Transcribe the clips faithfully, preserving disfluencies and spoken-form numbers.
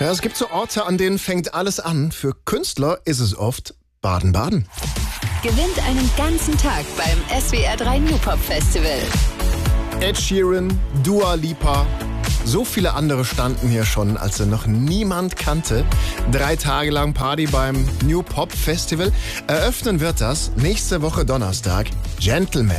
Ja, es gibt so Orte, an denen fängt alles an. Für Künstler ist es oft Baden-Baden. Gewinnt einen ganzen Tag beim S W R drei New Pop Festival. Ed Sheeran, Dua Lipa, so viele andere standen hier schon, als er noch niemand kannte. Drei Tage lang Party beim New Pop Festival. Eröffnen wird das nächste Woche Donnerstag. Gentleman.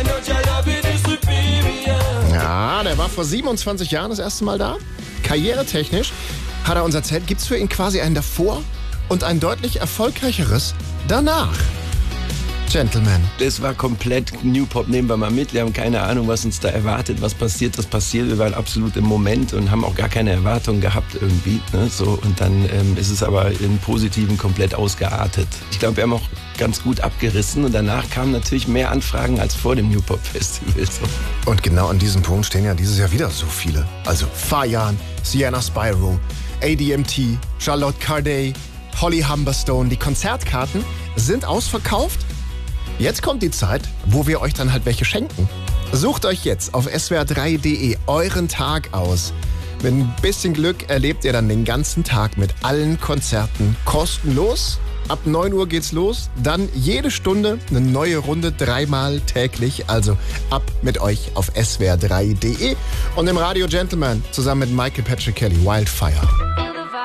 Ja, der war vor siebenundzwanzig Jahren das erste Mal da. Karrieretechnisch hat er uns erzählt, gibt es für ihn quasi ein davor und ein deutlich erfolgreicheres danach. Gentleman. Das war komplett New Pop, nehmen wir mal mit. Wir haben keine Ahnung, was uns da erwartet, was passiert, das passiert. Wir waren absolut im Moment und haben auch gar keine Erwartungen gehabt irgendwie. Ne? So, und dann ähm, ist es aber im Positiven komplett ausgeartet. Ich glaube, wir haben auch ganz gut abgerissen und danach kamen natürlich mehr Anfragen als vor dem New Pop Festival. So. Und genau an diesem Punkt stehen ja dieses Jahr wieder so viele. Also Fayan, Sienna Spyro, A D M T, Charlotte Corday, Holly Humberstone. Die Konzertkarten sind ausverkauft. Jetzt kommt die Zeit, wo wir euch dann halt welche schenken. Sucht euch jetzt auf S W R drei Punkt de euren Tag aus. Mit ein bisschen Glück erlebt ihr dann den ganzen Tag mit allen Konzerten kostenlos. Ab neun Uhr geht's los, dann jede Stunde eine neue Runde, dreimal täglich. Also ab mit euch auf S W R drei Punkt de und im Radio Gentleman zusammen mit Michael Patrick Kelly, Wildfire.